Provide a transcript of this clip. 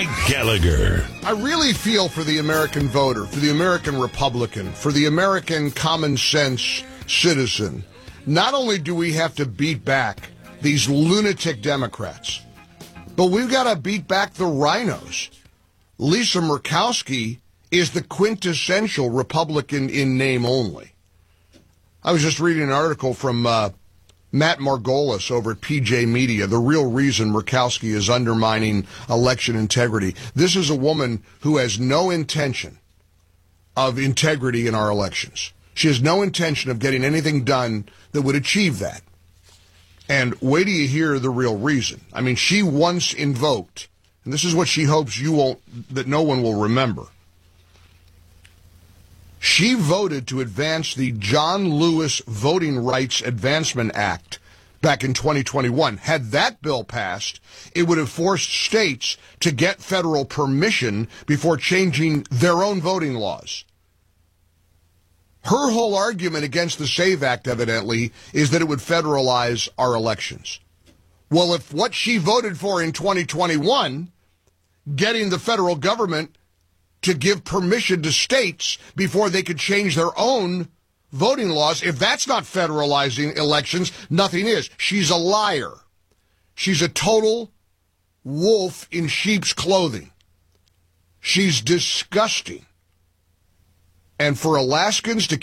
Mike Gallagher. I really feel for the American voter, for the American Republican, for the American common sense citizen. Not only do we have to beat back these lunatic Democrats, but we've got to beat back the rhinos. Lisa Murkowski is the quintessential Republican in name only. I was just reading an article from Matt Margolis over at PJ Media, the real reason Murkowski is undermining election integrity. This is a woman who has no intention of integrity in our elections. She has no intention of getting anything done that would achieve that. And wait till you hear the real reason. I mean, she once invoked, and this is what she hopes that no one will remember. She voted to advance the John Lewis Voting Rights Advancement Act back in 2021. Had that bill passed, it would have forced states to get federal permission before changing their own voting laws. Her whole argument against the SAVE Act, evidently, is that it would federalize our elections. Well, if what she voted for in 2021, getting the federal government to give permission to states before they could change their own voting laws, if that's not federalizing elections, nothing is. She's a liar. She's a total wolf in sheep's clothing. She's disgusting. And for Alaskans to